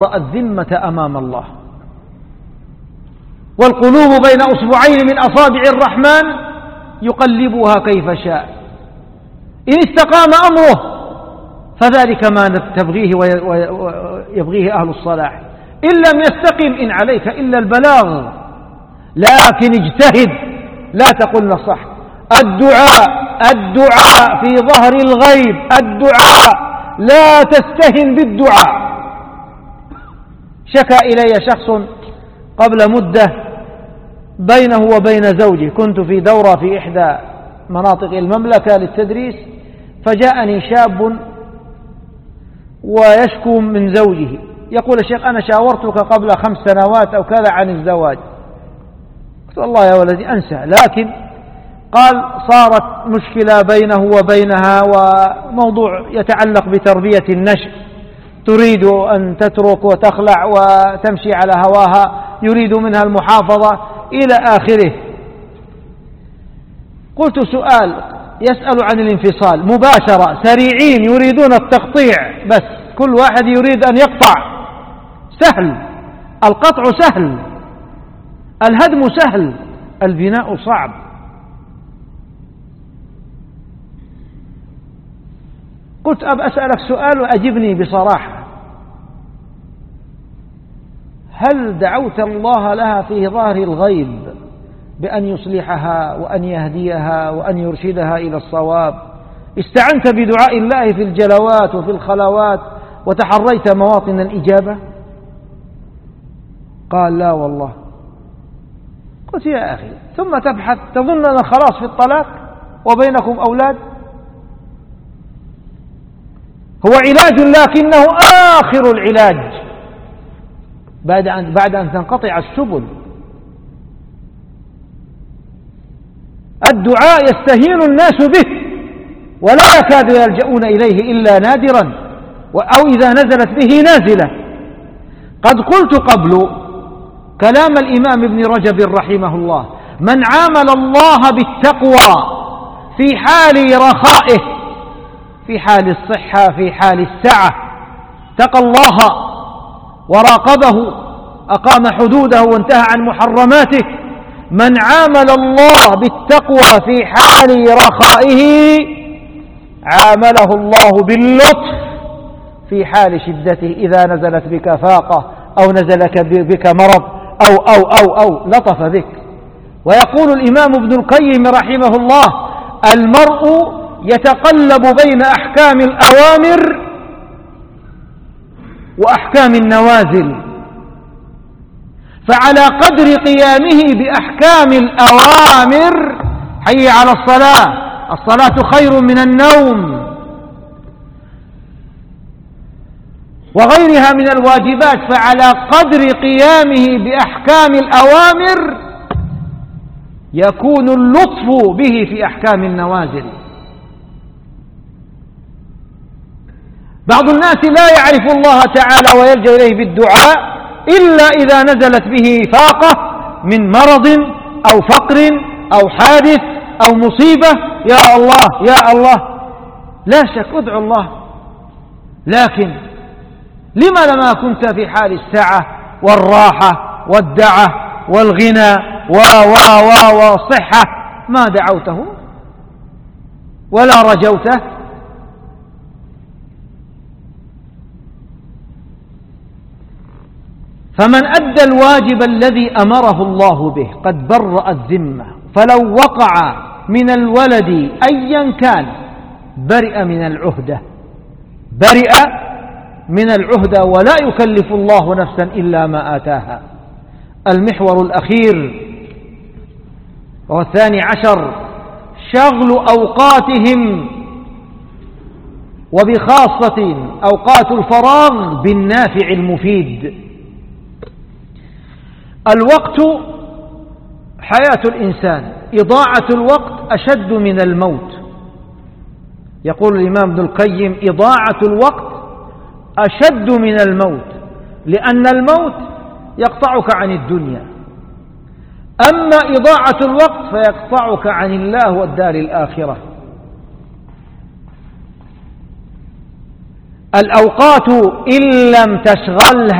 الذمة أمام الله، والقلوب بين أصبعين من أصابع الرحمن يقلبها كيف شاء. إن استقام أمره فذلك ما تبغيه ويبغيه أهل الصلاح، إن لم يستقم إن عليك إلا البلاغ، لكن اجتهد، لا تقل نصحت. الدعاء في ظهر الغيب، الدعاء، لا تستهن بالدعاء. شكى إلي شخص قبل مدة بينه وبين زوجه، كنت في دورة في إحدى مناطق المملكة للتدريس، فجاءني شاب ويشكو من زوجه، يقول: الشيخ أنا شاورتك قبل 5 سنوات أو كذا عن الزواج. قلت: والله يا ولدي أنسى، لكن قال صارت مشكلة بينه وبينها، وموضوع يتعلق بتربية النشء، تريد أن تترك وتخلع وتمشي على هواها، يريد منها المحافظة إلى آخره. قلت: سؤال، يسأل عن الانفصال مباشرة، سريعين، يريدون التقطيع، بس كل واحد يريد أن يقطع. سهل القطع، سهل الهدم، سهل البناء صعب. قلت: أسألك سؤال وأجبني بصراحة، هل دعوت الله لها في ظاهر الغيب بأن يصلحها وأن يهديها وأن يرشدها إلى الصواب؟ استعنت بدعاء الله في الجلوات وفي الخلوات وتحريت مواطن الإجابة؟ قال: لا والله. قلت: يا أخي، ثم تبحث، تظننا خلاص في الطلاق وبينكم أولاد؟ هو علاج، لكنه آخر العلاج بعد أن تنقطع السبل. الدعاء يستهين الناس به ولا يكاد يلجؤون إليه إلا نادرا، أو إذا نزلت به نازلة. قد قلت قبل كلام الإمام ابن رجب رحمه الله: من عامل الله بالتقوى في حال رخائه، في حال الصحة، في حال السعة، اتقى الله وراقبه، أقام حدوده وانتهى عن محرماته. من عامل الله بالتقوى في حال رخائه عامله الله باللطف في حال شدته، إذا نزلت بك فاقة أو نزلك بك مرض أو لطف بك. ويقول الإمام ابن القيم رحمه الله: المرء يتقلب بين أحكام الأوامر وأحكام النوازل، فعلى قدر قيامه بأحكام الأوامر، حي على الصلاة، الصلاة خير من النوم، وغيرها من الواجبات، فعلى قدر قيامه بأحكام الأوامر يكون اللطف به في أحكام النوازل. بعض الناس لا يعرف الله تعالى ويلجأ إليه بالدعاء إلا إذا نزلت به فاقة من مرض أو فقر أو حادث أو مصيبة. يا الله يا الله، لا شك ادعو الله، لكن لما لما كنت في حال السعة والراحة والدعة والغنى والصحة ما دعوته ولا رجوته؟ فمن أدى الواجب الذي أمره الله به قد برأ الذمة، فلو وقع من الولد أيا كان برئ من العهدة، ولا يكلف الله نفسا إلا ما آتاها. المحور الأخير وهو 12 شغل أوقاتهم، وبخاصة أوقات الفراغ، بالنافع المفيد. الوقت حياة الإنسان، إضاعة الوقت أشد من الموت. يقول الإمام ابن القيم: إضاعة الوقت أشد من الموت، لأن الموت يقطعك عن الدنيا، أما إضاعة الوقت فيقطعك عن الله والدار الآخرة. الأوقات إن لم تشغلها